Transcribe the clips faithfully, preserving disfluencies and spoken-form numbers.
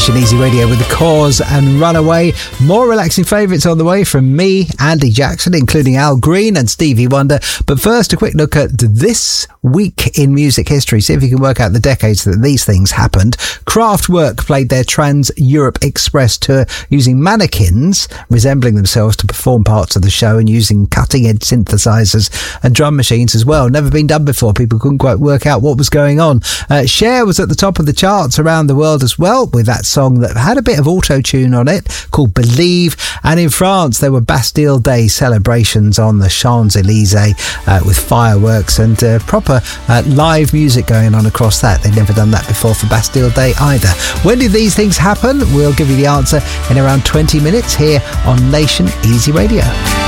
Nation Easy Radio with The Cause and Runaway. More relaxing favourites on the way from me, Andy Jackson, including Al Green and Stevie Wonder. But first, a quick look at this week in music history. See if you can work out the decades that these things happened. Kraftwerk played their Trans-Europe Express tour using mannequins resembling themselves to perform parts of the show and using cutting-edge synthesizers and drum machines as well. Never been done before. People couldn't quite work out what was going on. Uh, Cher was at the top of the charts around the world as well with that song that had a bit of auto-tune on it called Believe. And in France, there were Bastille Day celebrations on the Champs-Elysees uh, with fireworks and uh, proper uh, live music going on across that. They'd never done that before for Bastille Day either. When did these things happen? We'll give you the answer in around twenty minutes here on Nation Easy Radio.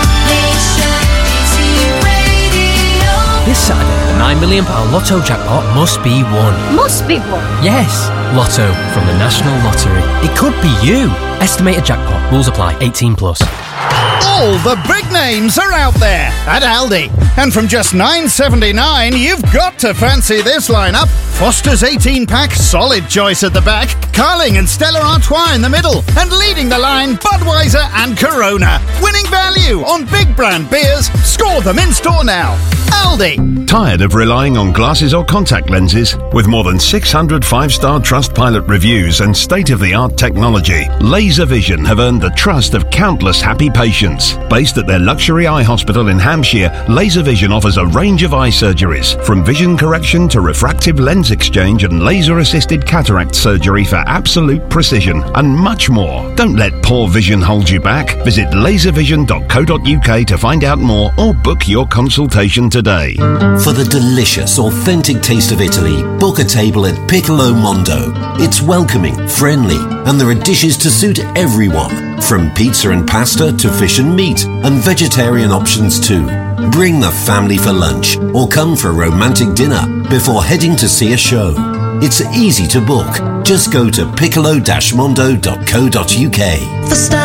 This Saturday, the nine million pounds Lotto jackpot must be won. Must be won? Yes, Lotto from the National Lottery. It could be you. Estimated jackpot. Rules apply. eighteen plus. All the big names are out there at Aldi. And from just nine seventy-nine, you've got to fancy this lineup. Foster's eighteen pack, solid choice at the back. Carling and Stella Artois in the middle. And leading the line, Budweiser and Corona. Winning value on big brand beers. Score them in store now. Aldi. Tired of relying on glasses or contact lenses? With more than six hundred five-star Trustpilot reviews and state-of-the-art technology, Laser Vision have earned the trust of countless happy patients. Based at their luxury eye hospital in Hampshire, Laser Vision offers a range of eye surgeries, from vision correction to refractive lens exchange and laser-assisted cataract surgery for absolute precision, and much more. Don't let poor vision hold you back. Visit laser vision dot co dot uk to find out more or book your consultation today. For the delicious, authentic taste of Italy, book a table at Piccolo Mondo. It's welcoming, friendly, and there are dishes to suit everyone, from pizza and pasta to fish and meat, and vegetarian options too. Bring the family for lunch, or come for a romantic dinner before heading to see a show. It's easy to book. Just go to piccolo dash mondo dot co dot uk.